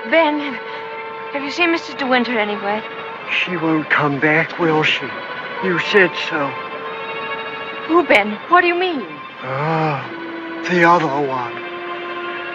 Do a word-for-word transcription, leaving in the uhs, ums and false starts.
Ben, have, have you seen Missus De Winter anywhere? She won't come back, will she? You said so. Who, Ben? What do you mean? Ah, the other one.